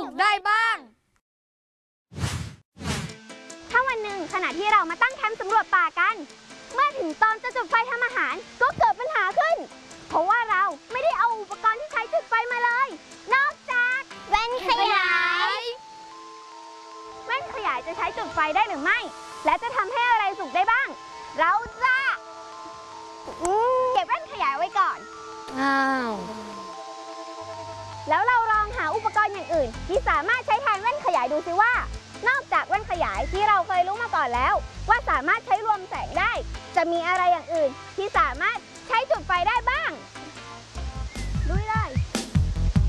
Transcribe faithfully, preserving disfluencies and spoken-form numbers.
สุขได้บ้างถ้าวันหนึ่งขณะที่เรามาตั้งแคมป์สำรวจป่ากันเมื่อถึงตอนจะจุดไฟทำอาหารก็เกิดปัญหาขึ้นเพราะว่าเราไม่ได้เอาอุปกรณ์ที่ใช้จุดไฟมาเลยนอกจากแว่นขยายแว่นขยายจะใช้จุดไฟได้หรือไม่และจะทำให้อะไรสุกได้บ้างเราจะเก็บแว่นขยายไว้ก่อนอ้าวแล้วเราลองหาอุปกรณ์อย่างอื่นที่สามารถใช้แทนแว่นขยายดูสิว่านอกจากแว่นขยายที่เราเคยรู้มาก่อนแล้วว่าสามารถใช้รวมแสงได้จะมีอะไรอย่างอื่นที่สามารถใช้จุดไฟได้บ้าง